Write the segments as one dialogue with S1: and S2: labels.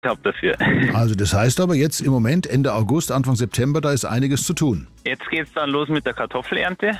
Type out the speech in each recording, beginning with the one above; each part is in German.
S1: habe dafür.
S2: Also das heißt aber jetzt im Moment, Ende August, Anfang September, da ist einiges zu tun.
S1: Jetzt geht's dann los mit der Kartoffelernte.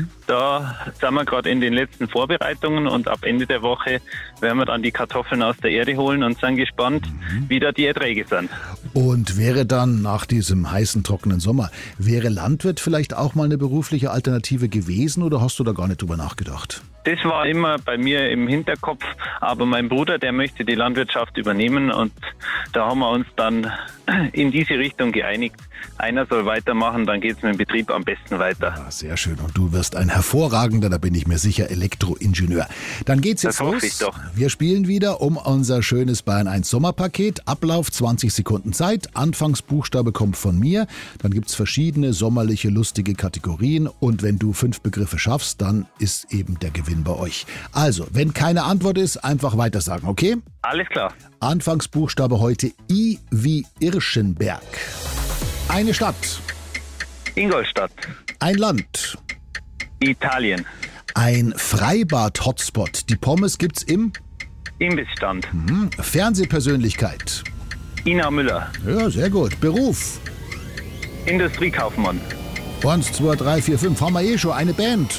S1: Da sind wir gerade in den letzten Vorbereitungen und ab Ende der Woche werden wir dann die Kartoffeln aus der Erde holen und sind gespannt, wie da die Erträge sind.
S2: Und wäre dann nach diesem heißen, trockenen Sommer, wäre Landwirt vielleicht auch mal eine berufliche Alternative gewesen oder hast du da gar nicht drüber nachgedacht?
S1: Das war immer bei mir im Hinterkopf, aber mein Bruder, der möchte die Landwirtschaft übernehmen und da haben wir uns dann in diese Richtung geeinigt. Einer soll weitermachen, dann geht es mit dem Betrieb am besten weiter.
S2: Ah, sehr schön. Und du wirst ein hervorragender, da bin ich mir sicher, Elektroingenieur. Dann geht's jetzt
S1: Das hoffe
S2: los.
S1: ich doch.
S2: Wir spielen wieder um unser schönes Bayern 1 Sommerpaket. Ablauf 20 Sekunden Zeit. Anfangsbuchstabe kommt von mir. Dann gibt's verschiedene sommerliche, lustige Kategorien. Und wenn du 5 Begriffe schaffst, dann ist eben der Gewinn bei euch. Also, wenn keine Antwort ist, einfach weiter sagen, okay?
S1: Alles klar.
S2: Anfangsbuchstabe heute I wie Irschenberg. Eine Stadt.
S1: Ingolstadt.
S2: Ein Land.
S1: Italien.
S2: Ein Freibad-Hotspot. Die Pommes gibt's im
S1: Imbissstand.
S2: Fernsehpersönlichkeit.
S1: Ina Müller.
S2: Ja, sehr gut. Beruf.
S1: Industriekaufmann.
S2: 1, 2, 3, 4, 5. Haben wir eh schon. Eine Band.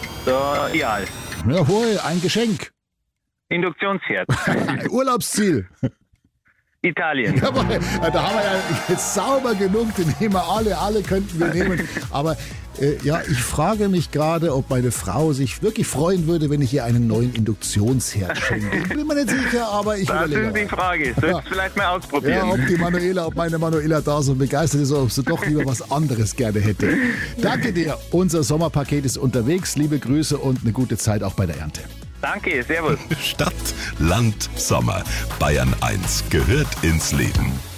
S1: Ideal.
S2: Jawohl, ein Geschenk.
S1: Induktionsherd.
S2: Ein Urlaubsziel.
S1: Italien.
S2: Jawohl, da haben wir ja jetzt sauber genug. Den nehmen wir alle könnten wir nehmen. Aber ja, ich frage mich gerade, ob meine Frau sich wirklich freuen würde, wenn ich ihr einen neuen Induktionsherd schenke. Ich bin mir nicht sicher, aber ich überlege.
S1: Das ist die Frage. Sollst du vielleicht mal ausprobieren?
S2: Ja, ob meine Manuela da so begeistert ist, oder ob sie doch lieber was anderes gerne hätte. Danke dir. Unser Sommerpaket ist unterwegs. Liebe Grüße und eine gute Zeit auch bei der Ernte.
S1: Danke, servus.
S3: Stadt, Land, Sommer. Bayern 1 gehört ins Leben.